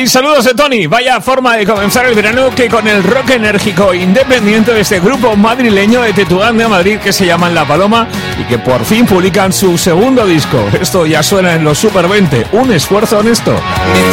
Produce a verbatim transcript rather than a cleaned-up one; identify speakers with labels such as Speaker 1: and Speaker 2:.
Speaker 1: Hey, saludos de Tony. Vaya forma de comenzar el verano que con el rock enérgico independiente de este grupo madrileño de Tetuán de Madrid que se llaman La Paloma y que por fin publican su segundo disco. Esto ya suena en los Super veinte. Un esfuerzo honesto.